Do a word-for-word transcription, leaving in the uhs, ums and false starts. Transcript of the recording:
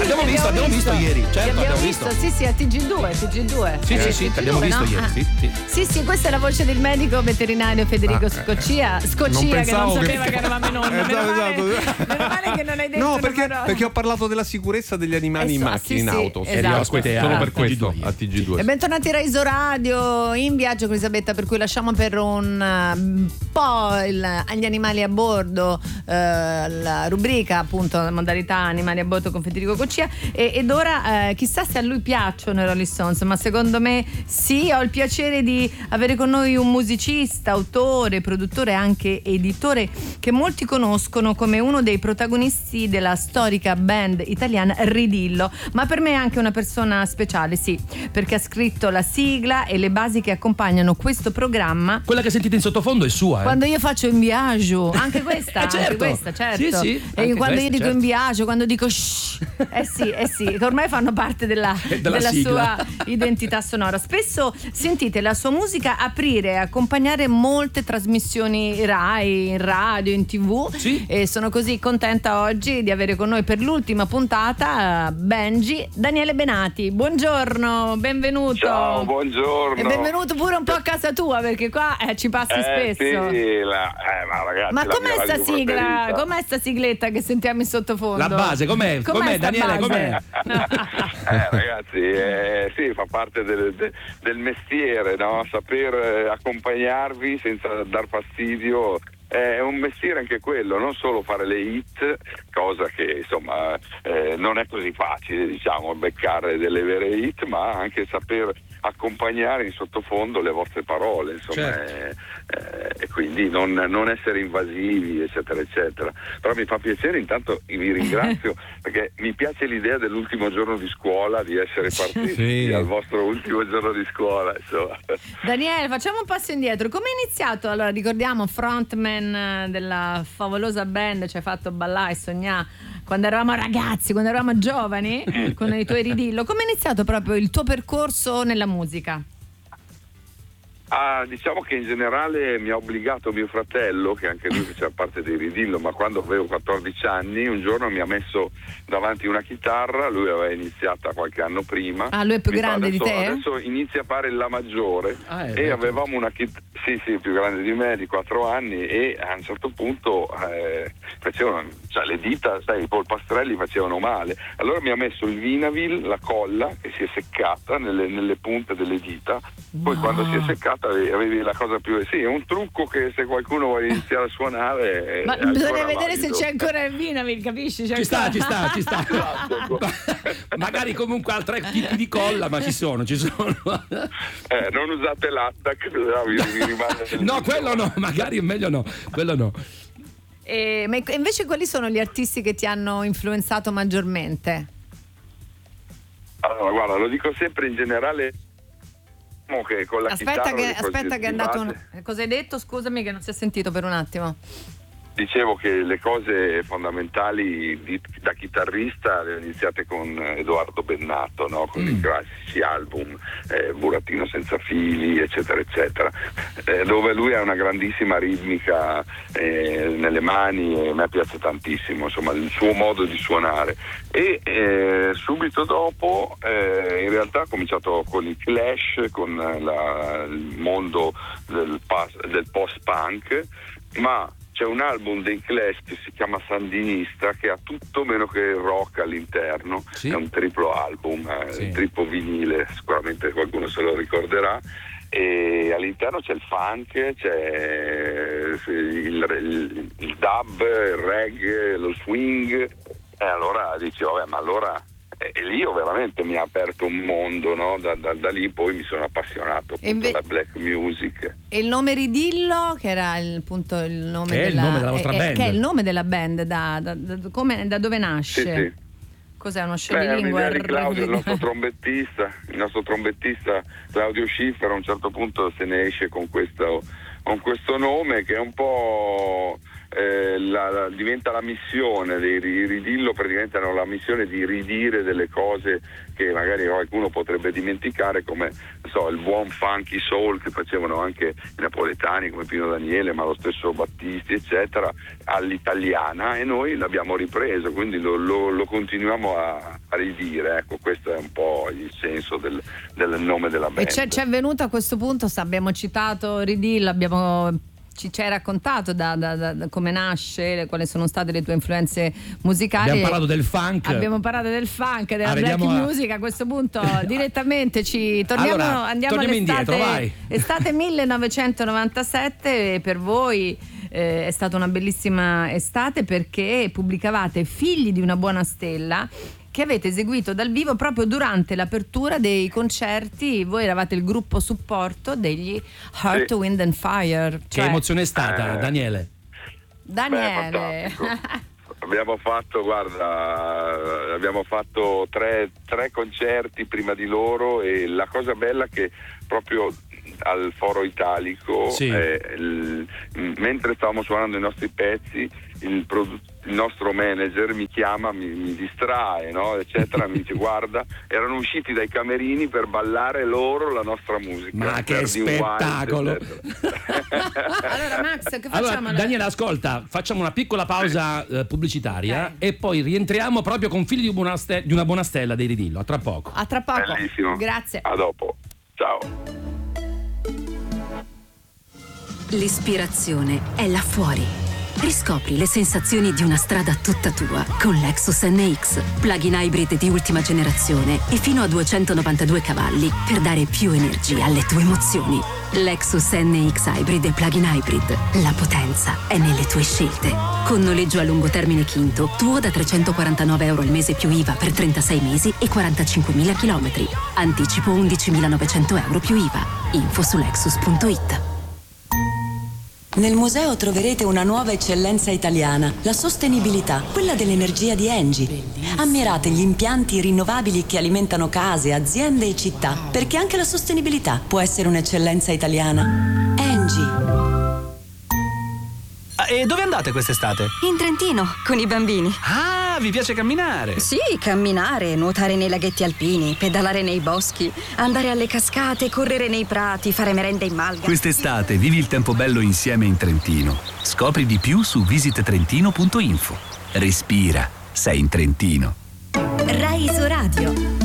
abbiamo visto, abbiamo visto ieri, certo, abbiamo, abbiamo visto. visto. Sì, sì, a T G due, T G due. Sì, sì, sì, ti abbiamo visto ieri, sì, sì. Sì, sì, questa è la voce del medico veterinario Federico Ah, Scoccia, Scoccia non che non pensavo che- sapeva che eravamo in onda. Esatto, Meno male, esatto. meno male che non hai detto No, una perché, parola. perché ho parlato della sicurezza degli animali in Esatto, macchina, sì, in sì, auto. esatto. Eri ospite Esatto. solo per A questo T G due. a T G due. E bentornati a Raiso Radio, in viaggio con Elisabetta, per cui lasciamo per un uh, po' il, agli animali a bordo uh, la rubrica, appunto, la modalità animali a bordo con Federico Coccia, e, ed ora uh, chissà se a lui piacciono i Rolling Stones, ma secondo me sì. Ho il piacere di avere con noi un musicista, autore, produttore e anche editore che molti conoscono come uno dei protagonisti della storica band italiana Ridillo, ma per me è anche una persona speciale, sì, perché ha scritto la sigla e le basi che accompagnano questo programma. Quella che sentite in sottofondo è sua, eh? Quando io faccio in viaggio, anche questa, Eh, certo. anche questa, certo. Sì, sì, e anche quando questa, io dico certo. in viaggio, quando dico shh, eh sì, eh sì, che ormai fanno parte della, Della della sigla. sua identità sonora. Spesso sentite la sua musica aprire e accompagnare molte trasmissioni Rai, in radio, in tv. Sì. E sono così contenta oggi di avere con noi per l'ultima puntata Benji, Daniele Benati. Buongiorno, benvenuto. Ciao, buongiorno. E benvenuto pure un po' a casa tua, perché qua eh, ci passi Eh, spesso. sì, la, eh, ma ragazzi, Ma la com'è mia sta radio sigla? preferita. Com'è sta sigletta che sentiamo in sottofondo? La base, com'è? Com'è, sta Daniele, base? com'è? Eh, ragazzi, eh, sì, fa parte del, de- del mestiere, no? Saper eh, accompagnarvi senza dar fastidio. È un mestiere anche quello, non solo fare le hit, cosa che insomma eh, non è così facile, diciamo, beccare delle vere hit, ma anche saper accompagnare in sottofondo le vostre parole, insomma, Certo. eh, eh, e quindi non, non essere invasivi, eccetera, eccetera. Però mi fa piacere, intanto vi ringrazio perché mi piace l'idea dell'ultimo giorno di scuola, di essere partiti Sì. al vostro ultimo giorno di scuola, insomma. Daniele, facciamo un passo indietro. Come è iniziato? Allora, ricordiamo frontman della favolosa band, ci hai fatto ballare e sognare quando eravamo ragazzi, quando eravamo giovani, con i tuoi Ridillo. Come è iniziato proprio il tuo percorso nella musica? Ah, diciamo che in generale mi ha obbligato mio fratello, che anche lui faceva parte dei Ridillo, ma quando avevo quattordici anni, un giorno mi ha messo davanti una chitarra, lui aveva iniziata qualche anno prima. Ah, lui è più Mi fa, grande adesso, di te? Adesso inizia a fare la maggiore. Ah, è e vero. avevamo una chitarra, sì sì, più grande di me, di quattro anni, e a un certo punto eh, facevano, cioè le dita, sai, i polpastrelli facevano male. Allora mi ha messo il Vinavil, la colla, che si è seccata nelle, nelle punte delle dita, poi No. quando si è seccata avevi, avevi la cosa più... Sì, è un trucco che se qualcuno vuole iniziare a suonare... Ma è ancora bisogna vedere valido. se c'è ancora il Vinavil, capisci? C'è Ci sta, ancora- ci sta, ci sta. Esatto. Magari comunque altri tipi di colla, ma ci sono, ci sono. Eh, non usate l'attack, no, vi, vi rimane... No, quello no, magari è meglio no, quello no. E, ma invece quali sono gli artisti che ti hanno influenzato maggiormente? Allora, guarda, lo dico sempre in generale... Che con la Aspetta chitarra che, le cose aspetta che è di andato base- un... Cosa hai detto? Scusami che non si è sentito per un attimo. Dicevo che le cose fondamentali di- da chitarrista le ho iniziate con Edoardo Bennato, no? Con i classici album, eh, Burattino senza fili, eccetera, eccetera, eh, dove lui ha una grandissima ritmica eh, nelle mani e a me piace tantissimo, insomma, il suo modo di suonare. E eh, subito dopo, eh, in realtà, ho cominciato con i Clash, con la- il mondo del, pas- del post-punk, ma c'è un album dei Clash che si chiama Sandinista, che ha tutto meno che il rock all'interno. Sì. È un triplo album, eh, Sì. un triplo vinile, sicuramente qualcuno se lo ricorderà, e all'interno c'è il funk, c'è il, il, il dub, il reggae, lo swing, e allora dici vabbè, ma allora... E lì io veramente mi ha aperto un mondo, no? Da, da, da lì poi mi sono appassionato appunto E inve- alla black music. E il nome Ridillo, che era il, appunto il nome Che è il della, nome della vostra eh, eh, band. che è il nome della band, da, da, da- come- da dove nasce? Sì, sì. Cos'è, uno Beh, è scioglilingua? un'idea di Claudio, il nostro trombettista, il nostro trombettista Claudio Schiffer a un certo punto se ne esce con questo, con questo nome che è un po', eh, la, la, diventa la missione dei Ridillo, praticamente hanno la missione di ridire delle cose che magari qualcuno potrebbe dimenticare, come non so, il buon funky soul che facevano anche i napoletani come Pino Daniele, ma lo stesso Battisti eccetera, all'italiana, e noi l'abbiamo ripreso, quindi lo, lo, lo continuiamo a, a ridire. Ecco, questo è un po' il senso del, del nome della band. E c'è, c'è venuto a questo punto, abbiamo citato Ridillo, abbiamo ci, ci hai raccontato da, da, da, da come nasce, quali sono state le tue influenze musicali. Abbiamo parlato del funk. Abbiamo parlato del funk, della Arriviamo black a... music. A questo punto direttamente ci torniamo, allora, andiamo torniamo all'estate, indietro, vai. estate millenovecentonovantasette. E per voi eh, è stata una bellissima estate, perché pubblicavate Figli di una buona stella, che avete eseguito dal vivo proprio durante l'apertura dei concerti. Voi eravate il gruppo supporto degli Heart, sì. Wind and Fire. Che emozione è stata, eh, Daniele? Daniele. Beh, abbiamo fatto, guarda, abbiamo fatto tre, tre concerti prima di loro, e la cosa bella è che proprio al Foro Italico, sì. eh, il, mentre stavamo suonando i nostri pezzi, il, produ- il nostro manager mi chiama, mi, mi distrae, no, eccetera, mi dice guarda, erano usciti dai camerini per ballare loro la nostra musica. Ma che spettacolo! Allora Max, che facciamo? Allora, Daniele, ascolta, facciamo una piccola pausa eh, pubblicitaria, okay, e poi rientriamo proprio con Figli di, buona ste- di una buona stella dei Ridillo. A tra poco. A tra poco. Bellissimo. Grazie. A dopo. Ciao. L'ispirazione è là fuori. Riscopri le sensazioni di una strada tutta tua con Lexus N X, plug-in hybrid di ultima generazione e fino a duecentonovantadue cavalli per dare più energia alle tue emozioni. Lexus N X Hybrid e plug-in hybrid. La potenza è nelle tue scelte. Con noleggio a lungo termine Quinto, tuo da trecentoquarantanove euro al mese più I V A per trentasei mesi e quarantacinquemila chilometri. Anticipo undicimilanovecento euro più I V A. Info su lexus punto it. Nel museo troverete una nuova eccellenza italiana, la sostenibilità, quella dell'energia di Engie. Ammirate gli impianti rinnovabili che alimentano case, aziende e città, perché anche la sostenibilità può essere un'eccellenza italiana. Engie. Ah, e dove andate quest'estate? In Trentino, con i bambini. Ah, vi piace camminare? Sì, camminare, nuotare nei laghetti alpini, pedalare nei boschi, andare alle cascate, correre nei prati, fare merende in malga. Quest'estate vivi il tempo bello insieme in Trentino. Scopri di più su visit trentino punto info. Respira, sei in Trentino. Rai Isoradio.